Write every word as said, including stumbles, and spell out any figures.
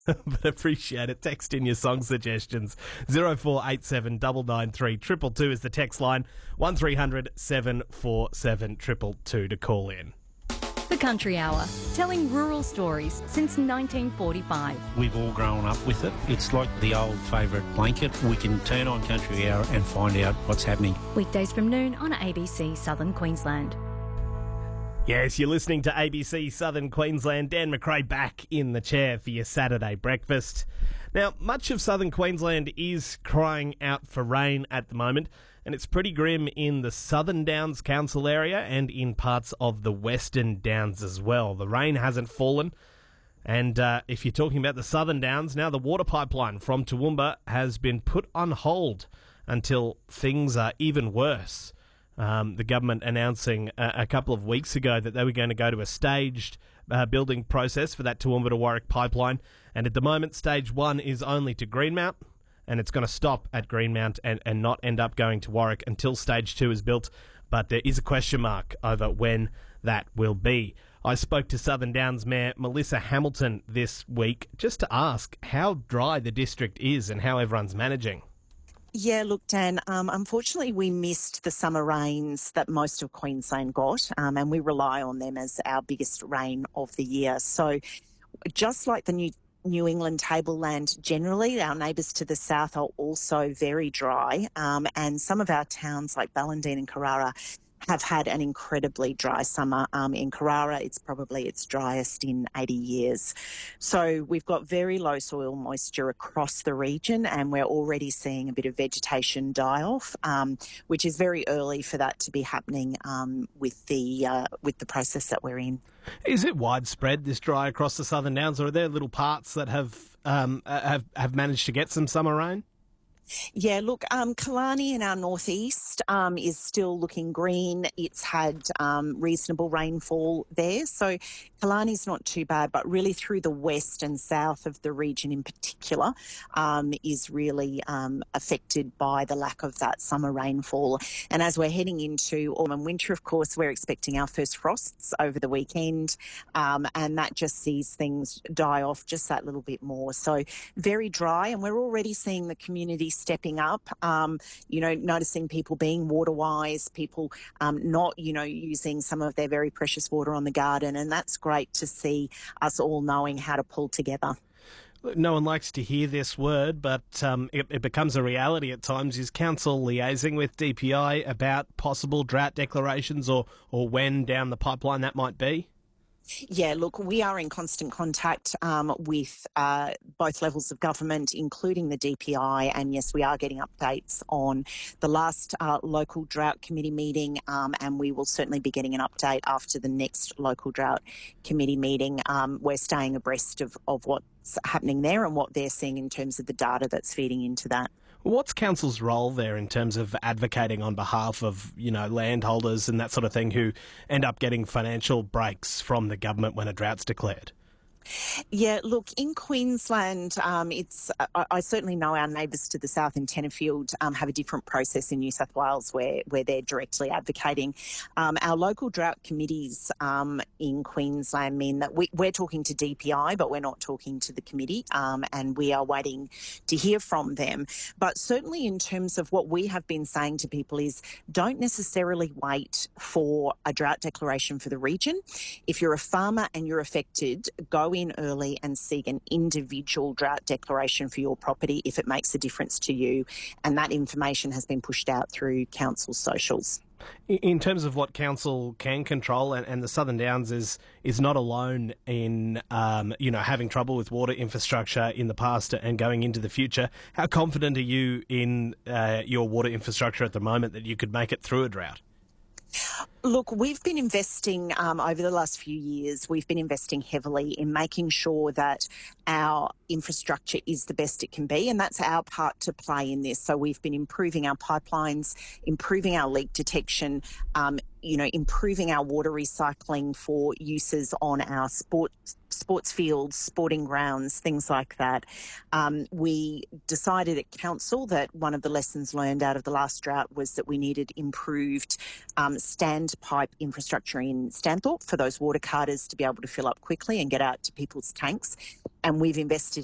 But appreciate it. Text in your song suggestions. zero four eight seven nine nine three two two two is the text line. one three hundred seven four seven two two two to call in. The Country Hour, telling rural stories since nineteen forty-five. We've all grown up with it. It's like the old favourite blanket. We can turn on Country Hour and find out what's happening. Weekdays from noon on A B C Southern Queensland. Yes, you're listening to A B C Southern Queensland. Dan McRae back in the chair for your Saturday breakfast. Now, much of Southern Queensland is crying out for rain at the moment, and it's pretty grim in the Southern Downs Council area and in parts of the Western Downs as well. The rain hasn't fallen, and uh, if you're talking about the Southern Downs, now the water pipeline from Toowoomba has been put on hold until things are even worse. Um, the government announcing a, a couple of weeks ago that they were going to go to a staged uh, building process for that Toowoomba to Warwick pipeline. And at the moment, stage one is only to Greenmount, and it's going to stop at Greenmount and, and not end up going to Warwick until stage two is built. But there is a question mark over when that will be. I spoke to Southern Downs Mayor Melissa Hamilton this week just to ask how dry the district is and how everyone's managing. Yeah, look, Dan, um, unfortunately we missed the summer rains that most of Queensland got, um, and we rely on them as our biggest rain of the year. So just like the New New England tableland generally, our neighbours to the south are also very dry, um, and some of our towns like Ballindine and Carrara have had an incredibly dry summer. Um, in Carrara, it's probably its driest in eighty years. So we've got very low soil moisture across the region, and we're already seeing a bit of vegetation die off, um, which is very early for that to be happening um, with the uh, with the process that we're in. Is it widespread, this dry across the Southern Downs, or are there little parts that have um, have have managed to get some summer rain? Yeah, look, um, Killarney in our northeast um, is still looking green. It's had um, reasonable rainfall there. So Killarney's not too bad, but really through the west and south of the region in particular um, is really um, affected by the lack of that summer rainfall. And as we're heading into autumn and winter, of course, we're expecting our first frosts over the weekend, um, and that just sees things die off just that little bit more. So very dry, and we're already seeing the community stepping up, um, you know, noticing people being water wise, people um, not, you know, using some of their very precious water on the garden. And that's great to see us all knowing how to pull together. No one likes to hear this word, but um, it, it becomes a reality at times. Is Council liaising with D P I about possible drought declarations or, or when down the pipeline that might be? Yeah, look, we are in constant contact um, with uh, both levels of government, including the D P I, and yes, we are getting updates on the last uh, local drought committee meeting, um, and we will certainly be getting an update after the next local drought committee meeting. Um, we're staying abreast of, of what's happening there and what they're seeing in terms of the data that's feeding into that. What's Council's role there in terms of advocating on behalf of, you know, landholders and that sort of thing who end up getting financial breaks from the government when a drought's declared? Yeah, look, in Queensland, um, it's I, I certainly know our neighbours to the south in Tenterfield um, have a different process in New South Wales where, where they're directly advocating. Um, our local drought committees um, in Queensland mean that we, we're talking to D P I, but we're not talking to the committee, um, and we are waiting to hear from them. But certainly in terms of what we have been saying to people is don't necessarily wait for a drought declaration for the region. If you're a farmer and you're affected, go in early and seek an individual drought declaration for your property if it makes a difference to you. And that information has been pushed out through council socials. In terms of what council can control, and, and the Southern Downs is is not alone in um, you know having trouble with water infrastructure in the past and going into the future. How confident are you in uh, your water infrastructure at the moment that you could make it through a drought? Look, we've been investing um, over the last few years, we've been investing heavily in making sure that our infrastructure is the best it can be, and that's our part to play in this. So we've been improving our pipelines, improving our leak detection, um, you know, improving our water recycling for uses on our sport, sports fields, sporting grounds, things like that. Um, we decided at council that one of the lessons learned out of the last drought was that we needed improved um, standpipe infrastructure in Stanthorpe for those water carters to be able to fill up quickly and get out to people's tanks. And we've invested